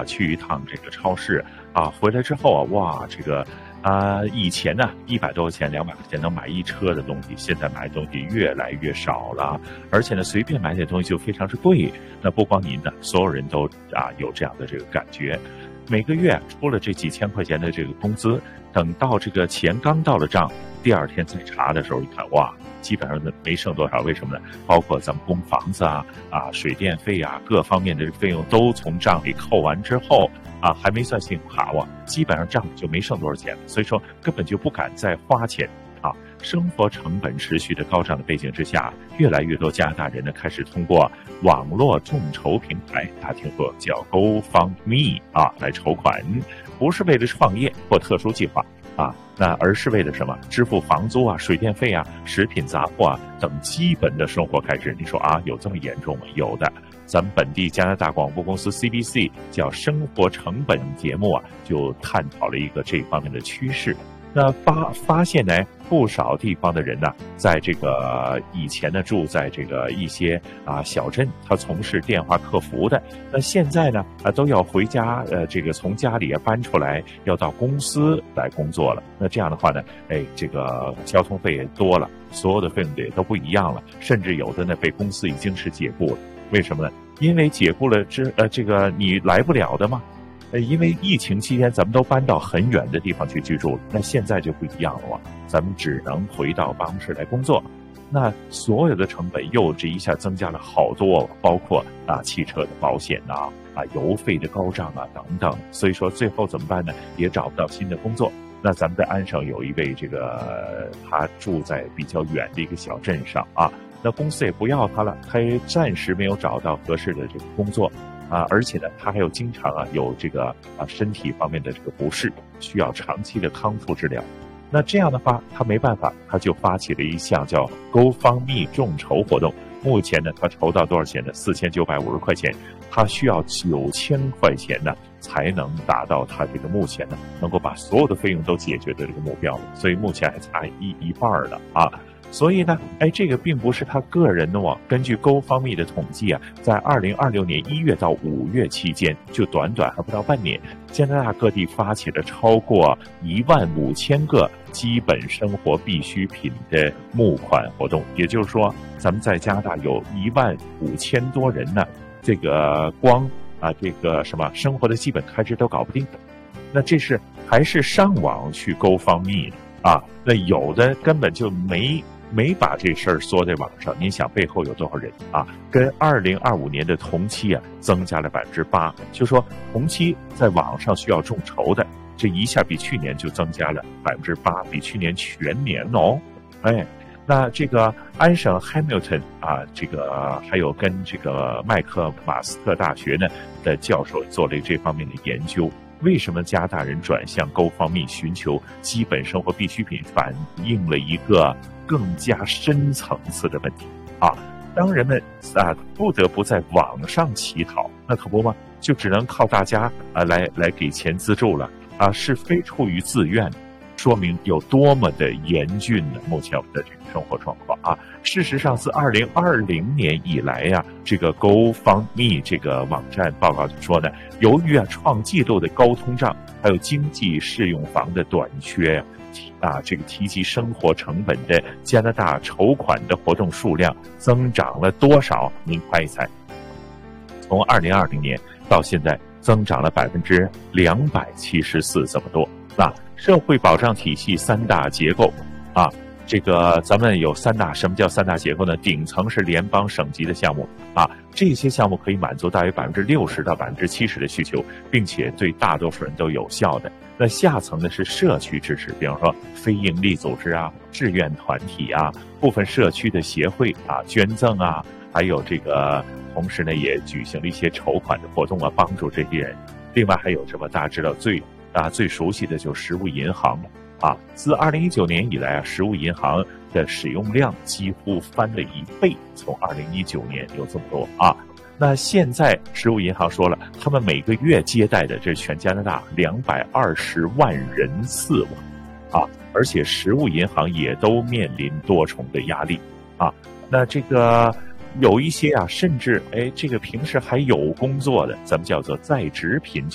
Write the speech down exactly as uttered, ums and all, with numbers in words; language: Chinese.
去一趟这个超市啊，回来之后啊，哇，这个啊、呃，以前呢一百多块钱、两百块钱能买一车的东西，现在买的东西越来越少了，而且呢，随便买点东西就非常之贵。那不光您呢，所有人都啊有这样的这个感觉。每个月出了这几千块钱的这个工资，等到这个钱刚到了账，第二天再查的时候，一看哇，基本上没剩多少。为什么呢？包括咱们供房子啊、啊水电费啊各方面的费用都从账里扣完之后啊，还没算信用卡哇，基本上账里就没剩多少钱，所以说根本就不敢再花钱啊。生活成本持续的高涨的背景之下，越来越多加拿大人呢开始通过网络众筹平台，大家听说叫 GoFundMe 啊来筹款，不是为了创业或特殊计划啊，那而是为了什么？支付房租啊、水电费啊、食品杂货啊等基本的生活开支。你说啊，有这么严重吗？有的。咱们本地加拿大广播公司 C B C 叫生活成本节目啊，就探讨了一个这方面的趋势。那发发现呢，不少地方的人呢，在这个以前呢住在这个一些啊小镇，他从事电话客服的，那现在呢啊都要回家，呃，这个从家里搬出来，要到公司来工作了。那这样的话呢，哎，这个交通费也多了，所有的费用也都不一样了，甚至有的呢被公司已经是解雇了。为什么呢？因为解雇了之呃这个你来不了的嘛。呃，因为疫情期间咱们都搬到很远的地方去居住了，那现在就不一样了哇，咱们只能回到办公室来工作，那所有的成本又这一下增加了好多，包括啊汽车的保险呐、啊，啊油费的高涨啊等等，所以说最后怎么办呢？也找不到新的工作。那咱们在安省有一位这个他住在比较远的一个小镇上啊，那公司也不要他了，他也暂时没有找到合适的这个工作。啊，而且呢，他还有经常啊有这个啊身体方面的这个不适，需要长期的康复治疗。那这样的话，他没办法，他就发起了一项叫 GoFundMe 众筹活动。目前呢，他筹到多少钱呢？四千九百五十块钱。他需要九千块钱呢，才能达到他这个目前呢能够把所有的费用都解决的这个目标。所以目前还差一一半了啊。所以呢，哎，这个并不是他个人的哦。根据 GoFundMe 的统计啊，在二零二六年一月到五月期间，就短短还不到半年，加拿大各地发起了超过一万五千个基本生活必需品的募款活动。也就是说，咱们在加拿大有一万五千多人呢，这个光啊，这个什么生活的基本开支都搞不定的。那这是还是上网去 GoFundMe 啊？那有的根本就没。没把这事儿说在网上，您想背后有多少人啊？跟二零二五年的同期啊，增加了百分之八。就说同期在网上需要众筹的，这一下比去年就增加了百分之八，比去年全年哦。哎，那这个安省 Hamilton 啊，这个还有跟这个麦克马斯特大学呢的教授做了这方面的研究。为什么加拿大人转向 GoFundMe 寻求基本生活必需品，反映了一个更加深层次的问题啊！当人们啊不得不在网上乞讨，那可不嘛，就只能靠大家啊来来给钱资助了啊，是非出于自愿，说明有多么的严峻呢？目前我们的这个生活状况啊，事实上自二零二零年以来呀、啊，这个 GoFundMe 这个网站报告就说呢，由于啊创纪录的高通胀，还有经济适用房的短缺啊，这个提及生活成本的加拿大筹款的活动数量增长了多少？您猜一猜？从二零二零年到现在，增长了百分之两百七十四，这么多。那社会保障体系三大结构啊，这个咱们有三大，什么叫三大结构呢？顶层是联邦省级的项目啊，这些项目可以满足大约百分之六十到百分之七十的需求，并且对大多数人都有效的。那下层呢是社区支持，比方说非营利组织啊、志愿团体啊、部分社区的协会啊、捐赠啊，还有这个同时呢也举行了一些筹款的活动啊，帮助这些人。另外还有什么？大家知道最啊最熟悉的就是食物银行啊，自二零一九年以来啊，食物银行的使用量几乎翻了一倍，从二零一九年有这么多啊。那现在食物银行说了，他们每个月接待的这全加拿大两百二十万人次啊，而且食物银行也都面临多重的压力啊。那这个有一些啊，甚至哎，这个平时还有工作的，咱们叫做在职贫穷。